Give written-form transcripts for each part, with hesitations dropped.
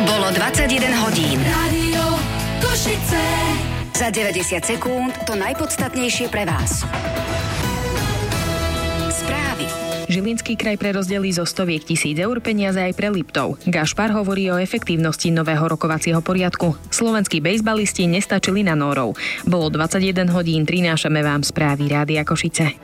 Bolo 21 hodín. Rádio Košice. Za 90 sekúnd to najpodstatnejšie pre vás. Správy. Žilinský kraj prerozdelí zo stoviek tisíc eur peniaze aj pre Liptov. Gašpar hovorí o efektívnosti nového rokovacieho poriadku. Slovenskí bejsbalisti nestačili na Nórov. Bolo 21 hodín, prinášame vám správy Rádia Košice.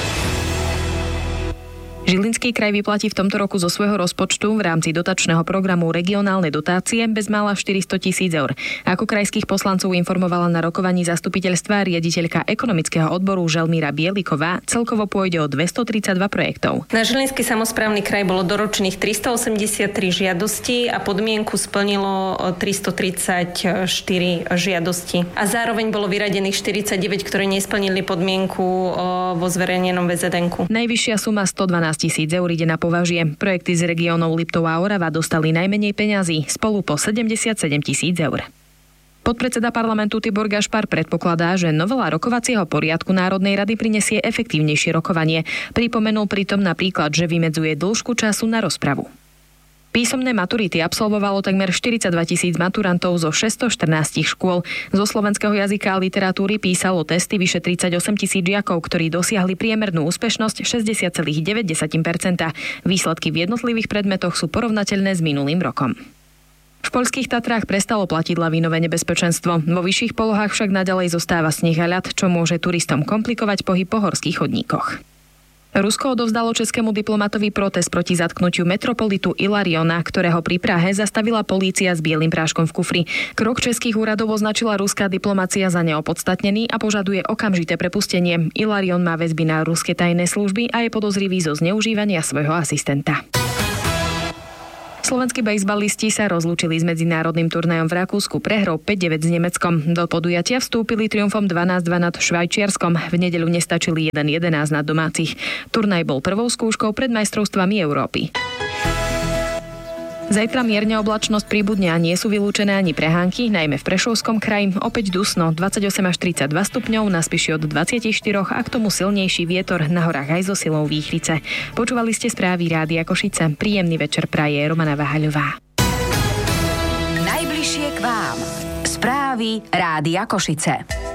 Žilinský kraj vyplatí v tomto roku zo svojho rozpočtu v rámci dotačného programu regionálne dotácie bezmála 400 000 eur. Ako krajských poslancov informovala na rokovaní zastupiteľstva riaditeľka ekonomického odboru Želmíra Bieliková, celkovo pôjde o 232 projektov. Na Žilinský samosprávny kraj bolo doročených 383 žiadostí a podmienku splnilo 334 žiadosti. A zároveň bolo vyradených 49, ktoré nesplnili podmienku vo zverejnenom VZN-ku. Najvyššia suma 112 000 eur ide na Považie. Projekty z regiónov Liptov a Orava dostali najmenej peňazí, spolu po 77 000 eur. Podpredseda parlamentu Tibor Gašpar predpokladá, že novela rokovacieho poriadku Národnej rady prinesie efektívnejšie rokovanie. Pripomenul pritom napríklad, že vymedzuje dĺžku času na rozpravu. Písomné maturity absolvovalo takmer 42 000 maturantov zo 614 škôl. Zo slovenského jazyka a literatúry písalo testy vyše 38 000 žiakov, ktorí dosiahli priemernú úspešnosť 60,9%. Výsledky v jednotlivých predmetoch sú porovnateľné s minulým rokom. V poľských Tatrách prestalo platiť lavínové nebezpečenstvo. Vo vyšších polohách však naďalej zostáva sneh a ľad, čo môže turistom komplikovať pohyb po horských chodníkoch. Rusko odovzdalo českému diplomatovi protest proti zatknutiu metropolitu Ilariona, ktorého pri Prahe zastavila polícia s bielym práškom v kufri. Krok českých úradov označila ruská diplomacia za neopodstatnený a požaduje okamžité prepustenie. Ilarion má väzby na ruské tajné služby a je podozrivý zo zneužívania svojho asistenta. Slovenskí bejsbalisti sa rozlúčili s medzinárodným turnajom v Rakúsku prehrou 5-9 s Nemeckom. Do podujatia vstúpili triumfom 12-2 nad Švajčiarskom. V nedeľu nestačili 1-11 nad domácich. Turnaj bol prvou skúškou pred majstrovstvami Európy. Zajtra mierne oblačnosť pribudne a nie sú vylúčené ani prehánky, najmä v Prešovskom kraji. Opäť dusno, 28 až 32 stupňov, na Spiši od 24 a k tomu silnejší vietor, na horách aj so silou výchrice. Počúvali ste správy Rádia Košice. Príjemný večer praje Romana Vahaľová. Najbližšie k vám. Správy Rádia Košice.